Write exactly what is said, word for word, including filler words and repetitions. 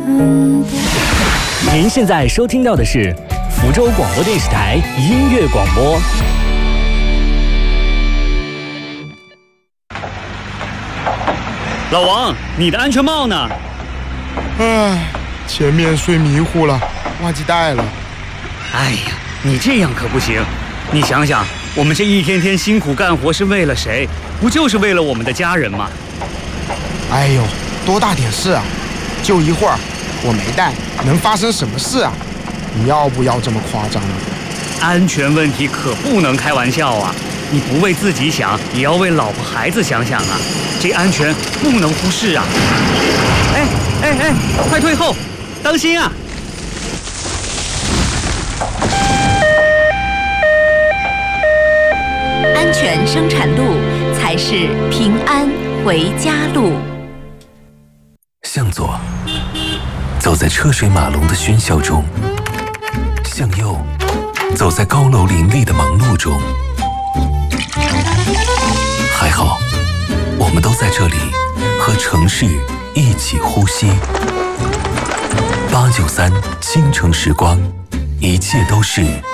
您现在收听到的是福州广播电视台音乐广播。 老王，你的安全帽呢？ 唉，前面睡迷糊了，忘记带了。 哎呀，你这样可不行。你想想，我们这一天天辛苦干活是为了谁？不就是为了我们的家人吗？ 哎呦，多大点事啊！就一会儿，我没带，能发生什么事啊？你要不要这么夸张啊？ 安全问题可不能开玩笑啊！你不为自己想，也要为老婆孩子想想啊！这安全不能忽视啊！哎哎哎，快退后，当心啊！ 安全生产路才是平安回家路。 向左，走在车水马龙的喧嚣中；向右，走在高楼林立的忙碌中。还好，我们都在这里，和城市一起呼吸。八九三京城时光，一切都是